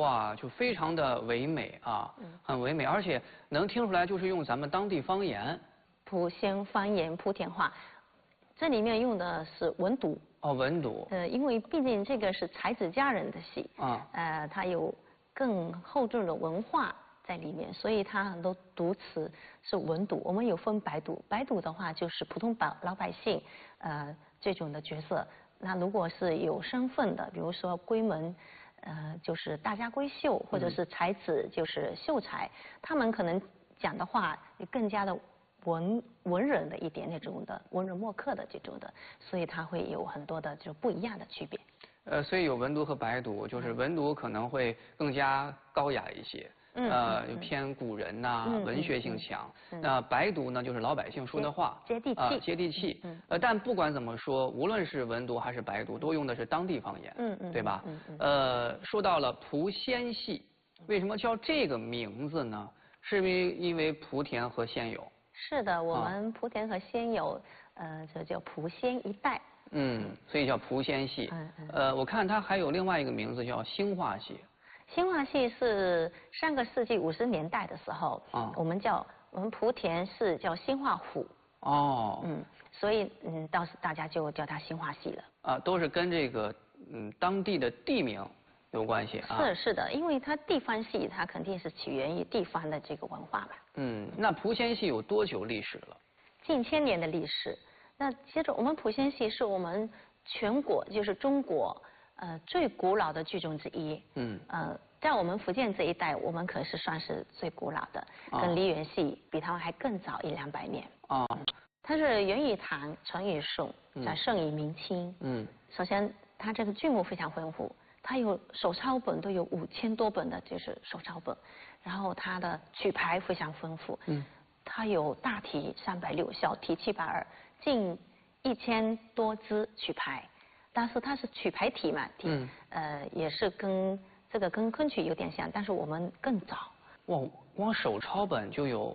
说啊，就非常的唯美啊，很唯美，而且能听出来就是用咱们当地方言。 莆仙方言莆田话，这里面用的是文读。 哦，文读。 因为毕竟这个是才子佳人的戏啊，它有更厚重的文化在里面，所以它很多读词是文读。我们有分白读，白读的话就是普通老百姓这种的角色。那如果是有身份的，比如说闺门，就是大家闺秀，或者是才子，就是秀才，他们可能讲的话也更加的文人的一点那种的文人墨客的这种的，所以它会有很多的就不一样的区别。 所以有文读和白读，就是文读可能会更加高雅一些，偏古人呐，文学性强。那白读呢，就是老百姓说的话， 接地气， 接地气。但不管怎么说，无论是文读还是白读，都用的是当地方言，对吧？说到了莆仙戏，为什么叫这个名字呢？是因为莆田和仙游。 是的，我们莆田和仙游，这叫莆仙一带。 所以叫莆仙戏。我看它还有另外一个名字叫兴化戏。 兴化戏是上个世纪50年代的时候，我们莆田市叫兴化府。所以当时大家就叫它兴化戏了。 都是跟这个当地的地名有关系啊。 是的，因为它地方戏，它肯定是起源于地方的这个文化嘛。 那莆仙戏有多久历史了？ 近1000年的历史。那接着我们莆仙戏是我们全国就是中国最古老的剧种之一。在我们福建这一带，我们可是算是最古老的，跟梨园戏比他们还更早100-200年。它是源于唐，传于宋，再盛于明清。首先它这个剧目非常丰富。它有手抄本都有5000多本的，就是手抄本，然后它的曲牌非常丰富。它有大题360，小题720，近1000多支曲牌，但是它是曲牌体嘛，也是跟昆曲有点像，但是我们更早。 哇，光手抄本就有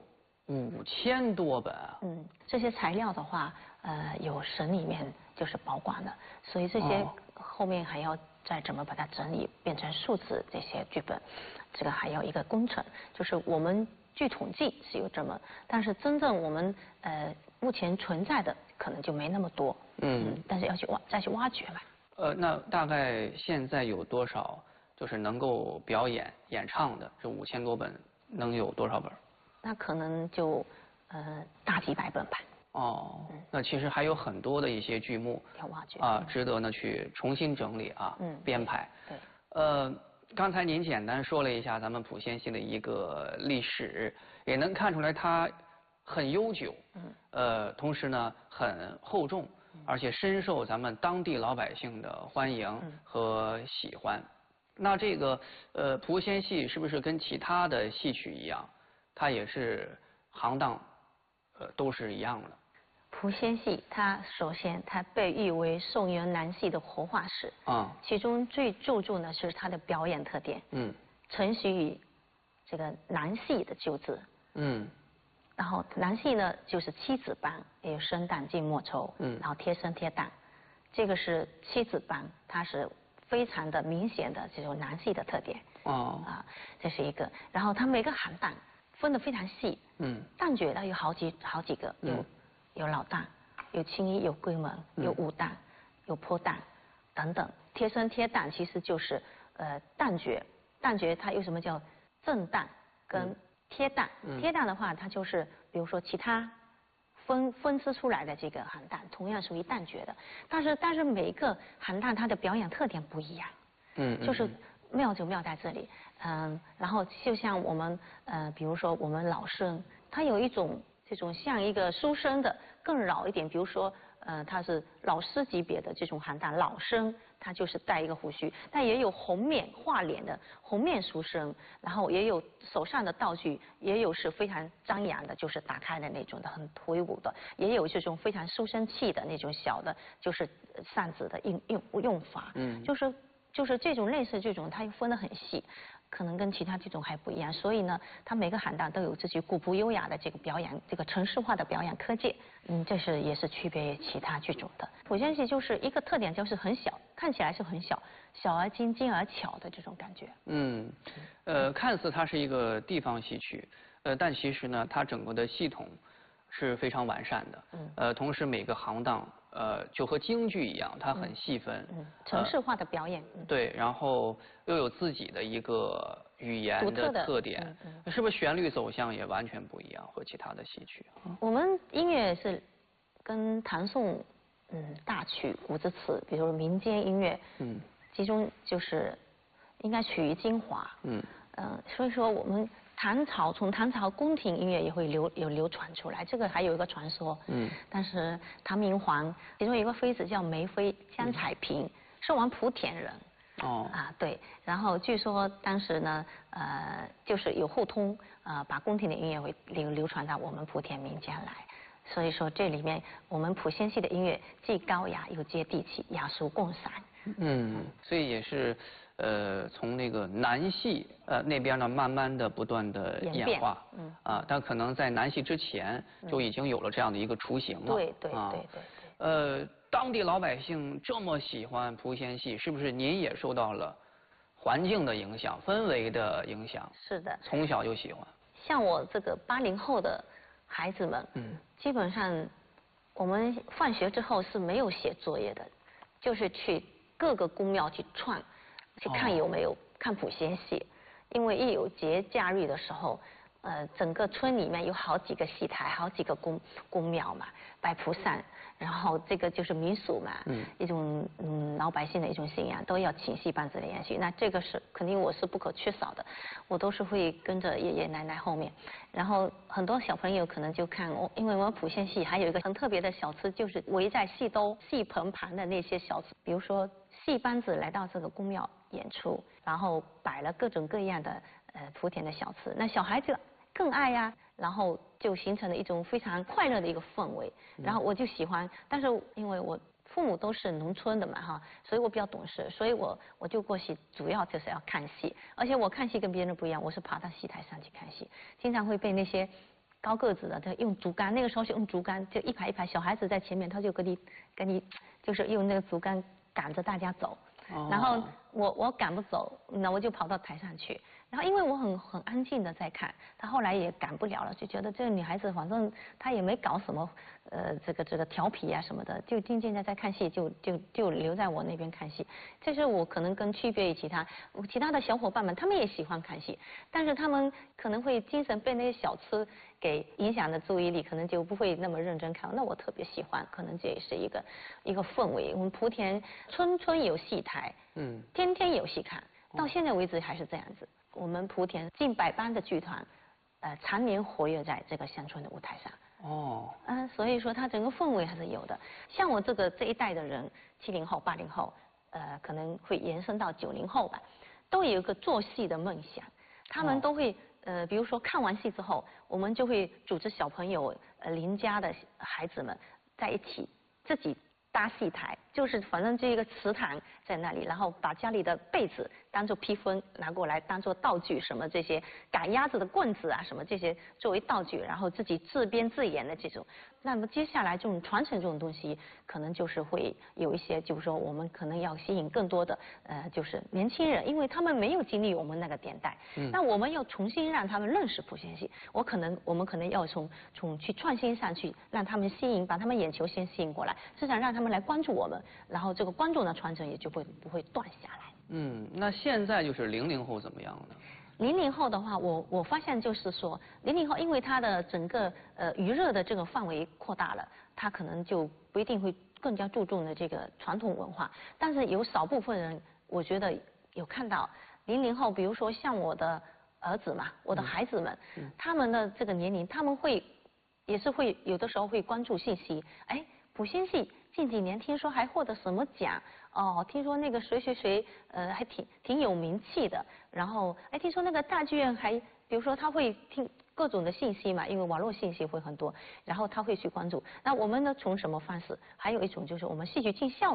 5000多本。 这些材料的话，有省里面就是保管的，所以这些后面还要再怎么把它整理变成数字这些剧本，这个还要一个工程。就是我们据统计是有这么，但是真正我们目前存在的可能就没那么多。但是要再去挖掘嘛。 那大概现在有多少就是能够表演演唱的这5000多本能有多少本？ 那可能就大几百本吧。 那其实还有很多的一些剧目要挖掘值得呢去重新整理编排。 对。 刚才您简单说了一下咱们莆仙戏的一个历史，也能看出来它很悠久。同时呢很厚重，而且深受咱们当地老百姓的欢迎和喜欢。那这个莆仙戏是不是跟其他的戏曲一样，它也是行当都是一样的？ 莆仙戏它首先它被誉为宋元南戏的活化石。其中最注重的是它的表演特点。承袭于这个南戏的旧制。然后南戏呢就是七子班，也有生旦净末丑，然后贴身贴旦，这个是七子班，它是非常的明显的这种南戏的特点。这是一个。然后它每个行当分得非常细。旦角它有好几个，有老旦，有青衣，有闺门，有武旦，有坡旦等等。贴身贴旦其实就是旦角，旦角它有什么叫正旦跟贴旦？贴旦的话，它就是比如说其他分支出来的这个行当，同样属于旦角的，但是每个行当它的表演特点不一样。就是妙就妙在这里。然后就像我们比如说我们老生，他有一种这种像一个书生的更老一点，比如说他是老师级别的这种行当，老生他就是带一个胡须，但也有红面画脸的红面书生，然后也有手上的道具，也有是非常张扬的，就是打开的那种的很魁梧的，也有这种非常书生气的那种小的，就是扇子的用法。就是就是这种类似这种，它又分得很细，可能跟其他这种还不一样。所以呢，它每个行当都有自己古朴优雅的这个表演，这个程式化的表演科技。这是也是区别于其他剧种的。莆仙戏就是一个特点，就是很小，看起来是很小，小而精，精而巧的这种感觉。 看似它是一个地方戏曲，但其实呢，它整个的系统是非常完善的。同时每个行当，就和京剧一样，它很细分。 程式化的表演。 对，然后又有自己的一个语言的特点，是不是旋律走向也完全不一样，和其他的戏曲？ 我们音乐是跟唐宋，大曲、古之词，比如民间音乐，其中就是应该取于精华。所以说我们从唐朝宫廷音乐也会流传出来，这个还有一个传说。但是唐明皇其中有一个妃子叫梅妃江彩萍，是我们莆田人。对，然后据说当时呢，就是有互通，把宫廷的音乐会流传到我们莆田民间来。所以说这里面我们莆仙戏的音乐既高雅又接地气，雅俗共赏。 所以也是从那个南戏那边呢，慢慢的不断的演化。但可能在南戏之前就已经有了这样的一个雏形了。对。当地老百姓这么喜欢莆仙戏，是不是您也受到了环境的影响、氛围的影响？ 是的。 从小就喜欢。 像我这个80后的孩子们，基本上我们放学之后是没有写作业的，就是去各个宫庙去看有没有看莆仙戏，因为一有节假日的时候，整个村里面有好几个戏台，好几个宫庙嘛，拜菩萨。然后这个就是民俗嘛，一种老百姓的一种信仰，都要请戏班子来演戏。那这个是肯定我是不可缺少的，我都是会跟着爷爷奶奶后面。然后很多小朋友可能就看因为我们莆仙戏还有一个很特别的小吃，就是围在戏棚旁的那些小吃，比如说戏班子来到这个宫庙演出，然后摆了各种各样的莆田的小吃，那小孩子更爱呀，然后就形成了一种非常快乐的一个氛围。然后我就喜欢，但是因为我父母都是农村的嘛所以我比较懂事，所以我就过去主要就是要看戏，而且我看戏跟别人不一样，我是爬到戏台上去看戏，经常会被那些高个子的他用竹竿，那个时候是用竹竿，就一排一排小孩子在前面，他就跟你就是用那个竹竿赶着大家走。然后我赶不走，那我就跑到台上去。然后因为我很安静的在看，他后来也赶不了了，就觉得这个女孩子反正她也没搞什么这个调皮啊什么的，就静静的在看戏，就留在我那边看戏。这是我可能跟区别于其他的小伙伴们，他们也喜欢看戏，但是他们可能会精神被那些小吃给影响的注意力，可能就不会那么认真看。那我特别喜欢，可能这也是一个氛围。我们莆田村村有戏台，天天有戏看，到现在为止还是这样子。我们莆田近100班的剧团，常年活跃在这个乡村的舞台上。所以说它整个氛围还是有的。像我这一代的人，70后、80后，可能会延伸到90后吧，都有一个做戏的梦想。他们都会比如说看完戏之后，我们就会组织小朋友、邻家的孩子们在一起自己搭戏台，就是反正这一个祠堂在那里，然后把家里的被子当做披风拿过来当做道具，什么这些赶鸭子的棍子啊什么这些作为道具，然后自己自编自演的这种。那么接下来这种传承这种东西，可能就是会有一些，就是说我们可能要吸引更多的就是年轻人，因为他们没有经历我们那个年代。那我们要重新让他们认识莆仙戏，我们可能要从去创新上去让他们把他们眼球先吸引过来，至少让他们来关注我们，然后这个观众的传承也就不会断下来。 那现在就是00后怎么样呢 ？00后的话，我发现就是说，00后因为他的整个娱乐的这个范围扩大了，他可能就不一定会更加注重的这个传统文化。但是有少部分人，我觉得有看到00后，比如说像我的儿子嘛，我的孩子们，他们的这个年龄，他们也是会有的时候会关注信息。莆仙戏近几年听说还获得什么奖听说那个谁还挺有名气的。然后听说那个大剧院还，比如说他会听各种的信息嘛，因为网络信息会很多，然后他会去关注。那我们呢从什么方式？还有一种就是我们戏剧进校园。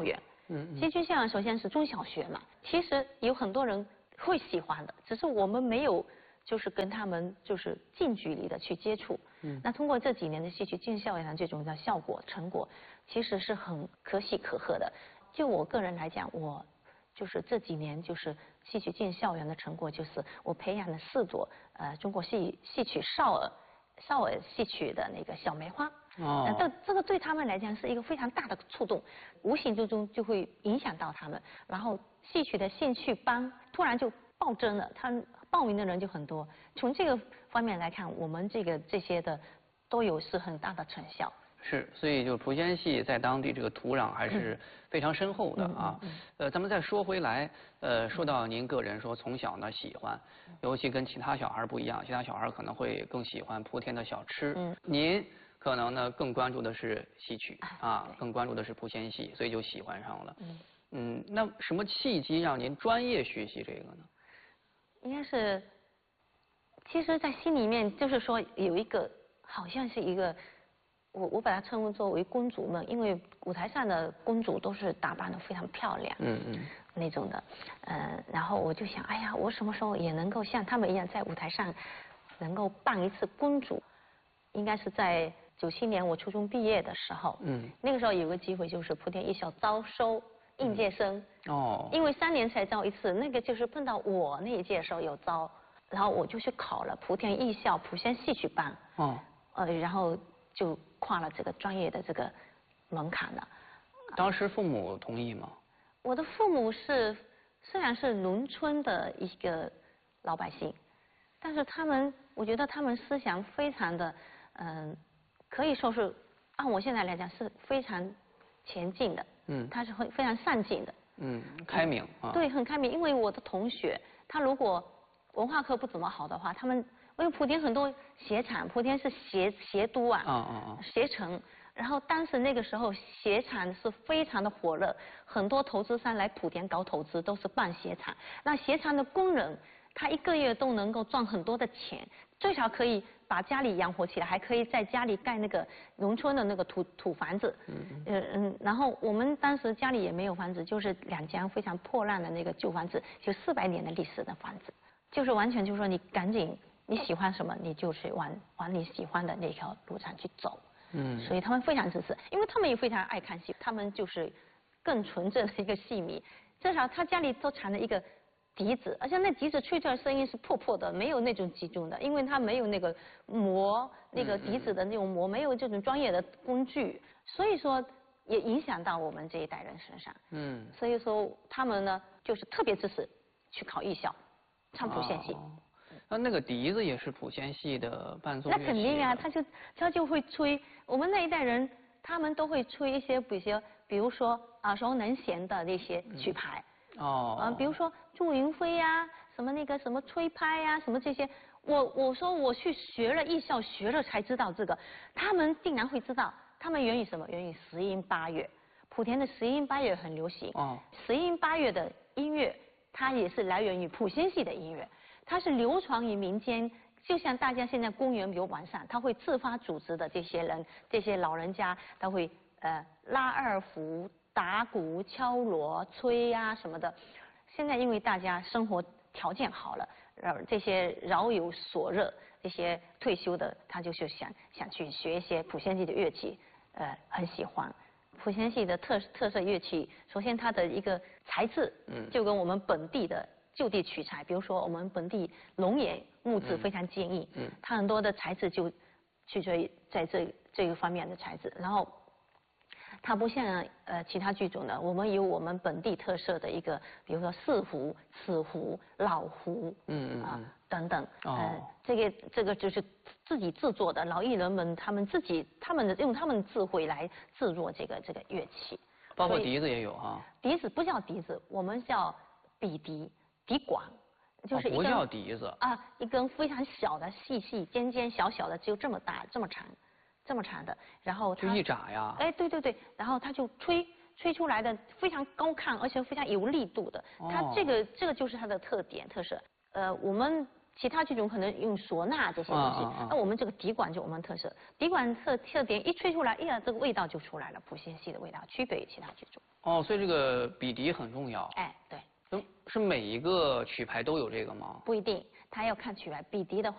戏曲校园首先是中小学嘛，其实有很多人会喜欢的，只是我们没有就是跟他们就是近距离的去接触。那通过这几年的戏曲进校园的这种的效果成果，其实是很可喜可贺的。就我个人来讲，我就是这几年就是戏曲进校园的成果，就是我培养了4朵中国戏曲少儿戏曲的那个小梅花。这个对他们来讲是一个非常大的触动，无形之中就会影响到他们，然后戏曲的兴趣班突然就暴增了，他报名的人就很多。从这个方面来看，我们这些的都有是很大的成效。 是，所以就莆仙戏在当地这个土壤还是非常深厚的啊。咱们再说回来，说到您个人说从小呢喜欢，尤其跟其他小孩不一样，其他小孩可能会更喜欢莆田的小吃。您可能呢更关注的是戏曲啊，更关注的是莆仙戏，所以就喜欢上了。那什么契机让您专业学习这个呢？ 应该是，其实，在心里面就是说有一个，好像是一个。我把它称呼作为公主梦，因为舞台上的公主都是打扮得非常漂亮，那种的，然后我就想，哎呀，我什么时候也能够像他们一样在舞台上能够扮一次公主？应该是在97年我初中毕业的时候，那个时候有个机会就是莆田艺校招收应届生，因为3年才招一次，那个就是碰到我那一届的时候有招，然后我就去考了莆田艺校莆仙戏曲班，然后就跨了这个专业的这个门槛了。 当时父母同意吗？ 我的父母虽然是农村的一个老百姓，但是我觉得他们思想非常的，可以说是按我现在来讲是非常前进的。他是非常上进的。 开明啊。 对，很开明。因为我的同学，他如果文化课不怎么好的话，因为莆田很多鞋厂，莆田是鞋都啊，鞋城。然后当时那个时候鞋厂是非常的火热，很多投资商来莆田搞投资都是办鞋厂。那鞋厂的工人，他1个月都能够赚很多的钱，最少可以把家里养活起来，还可以在家里盖那个农村的那个土房子。然后我们当时家里也没有房子，就是2间非常破烂的那个旧房子，就400年的历史的房子，就是完全就是说你赶紧。你喜欢什么，你就去往你喜欢的那条路上去走。所以他们非常支持，因为他们也非常爱看戏，他们就是更纯正的一个戏迷。至少他家里都藏了一个笛子，而且那笛子吹出来声音是破破的，没有那种集中的，因为他没有那个磨那个笛子的那种磨，没有这种专业的工具，所以说也影响到我们这一代人身上。所以说他们呢就是特别支持去考艺校，唱莆仙戏。 那个笛子也是莆仙戏的伴奏乐器。 那肯定啊，他就会吹。我们那一代人，他们都会吹一些，比如说耳熟能详的那些曲牌。比如说祝云飞呀，什么那个什么吹拍呀，什么这些。我说我去学了艺校学了才知道这个，他们竟然会知道。他们源于什么？源于10音8乐。莆田的10音8乐很流行。10音8乐的音乐，它也是来源于莆仙戏的音乐。它是流传于民间，就像大家现在公园，比如晚上，他会自发组织的这些人，这些老人家，他会拉二胡、打鼓、敲锣、吹啊什么的。现在因为大家生活条件好了，这些饶有所热，这些退休的，他就是想去学一些莆仙戏的乐器，很喜欢。莆仙戏的特色乐器，首先它的一个材质，就跟我们本地的。就地取材，比如说我们本地龙眼木质非常坚硬，它很多的材质就取决于在这个方面的材质，然后它不像其他剧种的，我们有我们本地特色的一个，比如说四胡、瓷胡、老胡，等等，这个就是自己制作的，老艺人们他们用他们的智慧来制作这个乐器， 包括笛子也有哈。 笛子不叫笛子，我们叫笔笛。笛管，就是一根不叫笛子一根非常小的、细尖小的，只有这么大、这么长的，然后就一眨呀。 对，然后它就吹出来的非常高亢，而且非常有力度的。它这个就是它的特色。我们其他剧种可能用唢呐这些东西，那我们这个笛管就我们特色，笛管特点一吹出来，哎呀，这个味道就出来了，莆仙戏的味道区别于其他剧种。 哦，所以这个比笛很重要。 哎，对。 是每一个曲牌都有这个吗？ 不一定，它要看曲牌。比笛的话。